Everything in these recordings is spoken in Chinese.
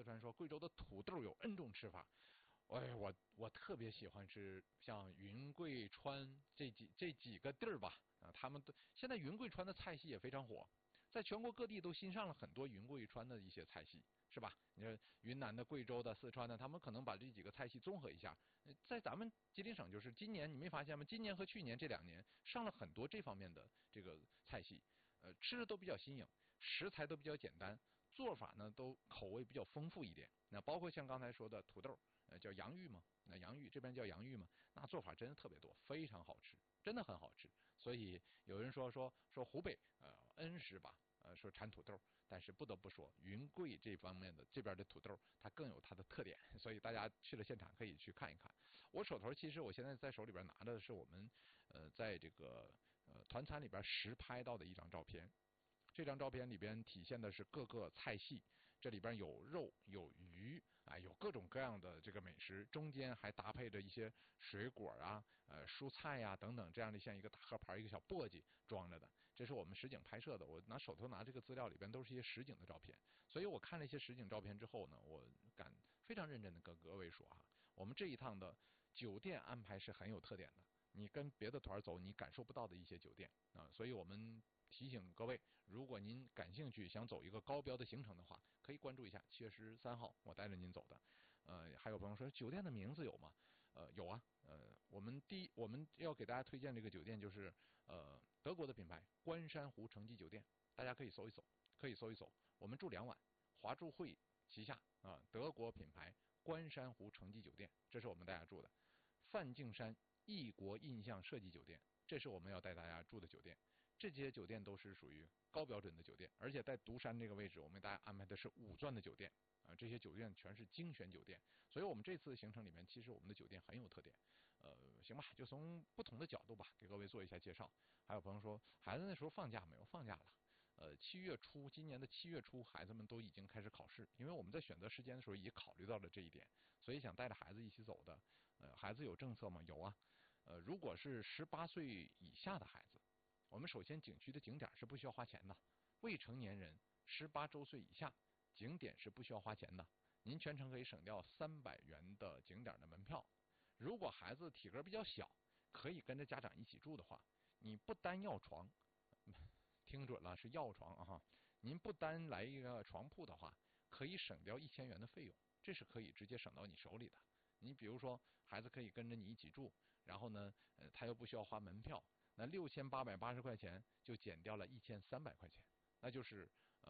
四川说贵州的土豆有 N 种吃法。哎，我特别喜欢吃像云贵川这几个地儿吧，他们都现在云贵川的菜系也非常火，在全国各地都新上了很多云贵川的一些菜系，是吧？你说云南的、贵州的、四川的，他们可能把这几个菜系综合一下。在咱们吉林省，就是今年你没发现吗？今年和去年这2年上了很多这方面的这个菜系，吃的都比较新颖，食材都比较简单，做法呢都口味比较丰富一点。那包括像刚才说的土豆。叫洋芋嘛，那洋芋这边叫洋芋嘛，那做法真的特别多，非常好吃，真的很好吃。所以有人说湖北恩施吧，说产土豆，但是不得不说云贵这方面的这边的土豆它更有它的特点，所以大家去了现场可以去看一看。我手头其实我现在在手里边拿的是我们在这个团餐里边实拍到的一张照片。这张照片里边体现的是各个菜系，这里边有肉有鱼啊，有各种各样的这个美食，中间还搭配着一些水果啊、蔬菜呀、等等这样的像一个大盒盘一个小簸箕装着的。这是我们实景拍摄的，我手头拿这个资料里边都是一些实景的照片，所以我看了一些实景照片之后呢，我敢非常认真的跟各位说哈，我们这一趟的酒店安排是很有特点的，你跟别的团走你感受不到的一些酒店啊，所以我们提醒各位，如果您感兴趣想走一个高标的行程的话，可以关注一下7月13号我带着您走的。还有朋友说酒店的名字有吗？有啊。我们要给大家推荐这个酒店就是德国的品牌关山湖城际酒店，大家可以搜一搜。我们住2晚，华住会旗下德国品牌关山湖城际酒店，这是我们大家住的。梵净山异国印象设计酒店，这是我们要带大家住的酒店。这些酒店都是属于高标准的酒店，而且在独山这个位置，我们给大家安排的是5钻的酒店这些酒店全是精选酒店，所以我们这次行程里面，其实我们的酒店很有特点。行吧，就从不同的角度吧，给各位做一下介绍。还有朋友说，孩子那时候放假没有？放假了。今年的7月初，孩子们都已经开始考试，因为我们在选择时间的时候也考虑到了这一点，所以想带着孩子一起走的。孩子有政策吗？有啊。如果是18岁以下的孩子。我们首先景区的景点是不需要花钱的，未成年人18周岁以下景点是不需要花钱的，您全程可以省掉300元的景点的门票。如果孩子体格比较小，可以跟着家长一起住的话，你不单要床，听准了是要床啊，您不单来一个床铺的话，可以省掉1000元的费用，这是可以直接省到你手里的。你比如说孩子可以跟着你一起住，然后呢他又不需要花门票，那6880块钱就减掉了1300块钱，那就是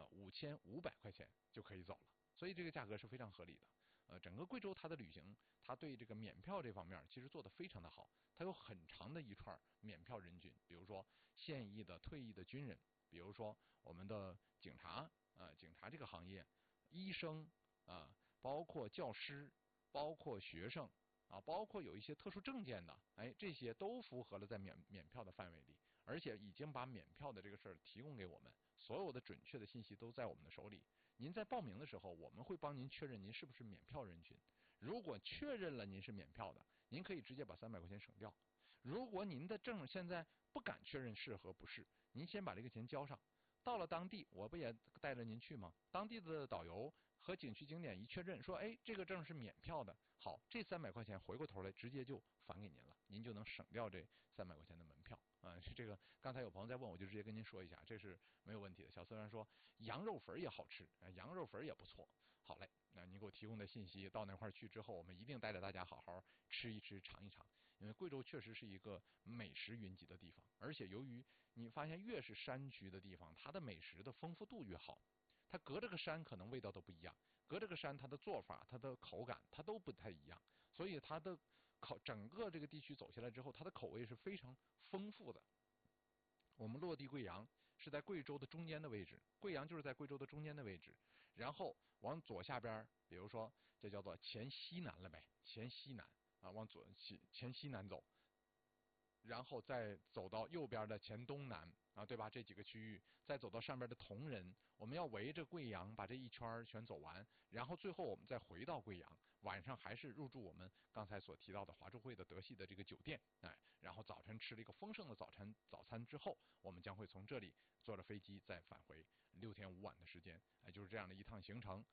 5500块钱就可以走了。所以这个价格是非常合理的。整个贵州它的旅行，它对这个免票这方面其实做得非常的好，它有很长的一串免票人群，比如说现役的、退役的军人，比如说我们的警察警察这个行业，医生包括教师，包括学生。包括有一些特殊证件的，这些都符合了在免票的范围里，而且已经把免票的这个事儿提供给我们，所有的准确的信息都在我们的手里。您在报名的时候，我们会帮您确认您是不是免票人群。如果确认了您是免票的，您可以直接把300块钱省掉。如果您的证现在不敢确认是和不是，您先把这个钱交上。到了当地，我不也带着您去吗？当地的导游和景区景点一确认说，这个证是免票的，好，这300块钱回过头来直接就返给您了，您就能省掉这300块钱的门票是这个。刚才有朋友在问，我就直接跟您说一下，这是没有问题的。小思然说，羊肉粉也好吃羊肉粉也不错。好嘞，那您给我提供的信息，到那块去之后，我们一定带着大家好好吃一吃、尝一尝，因为贵州确实是一个美食云集的地方，而且由于你发现越是山区的地方，它的美食的丰富度越好。它隔着个山可能味道都不一样，隔着个山它的做法、它的口感它都不太一样，所以它的整个这个地区走下来之后，它的口味是非常丰富的。我们落地贵阳是在贵州的中间的位置，贵阳就是在贵州的中间的位置，然后往左下边，比如说这叫做黔西南了呗，黔西南往黔西南走，然后再走到右边的黔东南对吧？这几个区域，再走到上边的铜仁，我们要围着贵阳把这一圈全走完，然后最后我们再回到贵阳，晚上还是入住我们刚才所提到的华住会的德系的这个酒店，然后早晨吃了一个丰盛的早餐之后，我们将会从这里坐着飞机再返回6天5晚的时间，就是这样的一趟行程。